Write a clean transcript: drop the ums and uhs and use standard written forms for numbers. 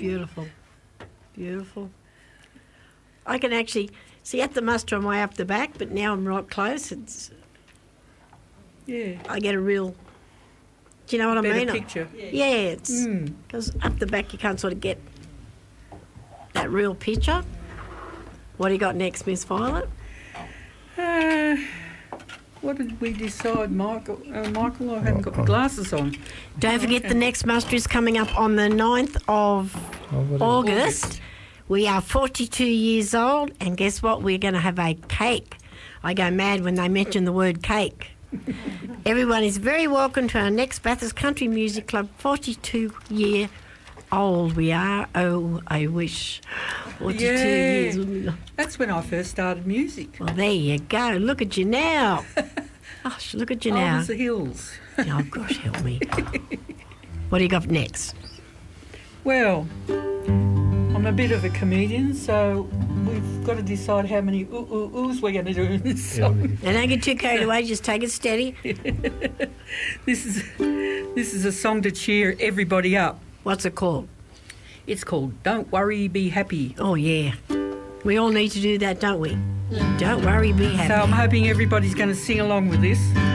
Beautiful. Beautiful. I can actually see at the muster I'm way up the back, but now I'm right close. I get a real... Do you know what I mean? Better picture. Yeah, it's... Because up the back you can't sort of get that real picture. What do you got next, Miss Violet? What did we decide, Michael? Michael, I haven't got my glasses on. Don't forget the next muster is coming up on the 9th of August. We are 42 years old, and guess what? We're going to have a cake. I go mad when they mention the word cake. Everyone is very welcome to our next Bathurst Country Music Club 42-year old we are. Oh, I wish. 42 years, wouldn't it? That's when I first started music. Well, there you go. Look at you now. Gosh, look at you now. Old as the hills. Oh, gosh, help me. What do you got next? Well, I'm a bit of a comedian, so we've got to decide how many oohs we're going to do in this song. Now, don't get too carried away. Just take it steady. This is a song to cheer everybody up. What's it called? It's called Don't Worry, Be Happy. Oh, yeah. We all need to do that, don't we? Don't worry, be happy. So I'm hoping everybody's going to sing along with this.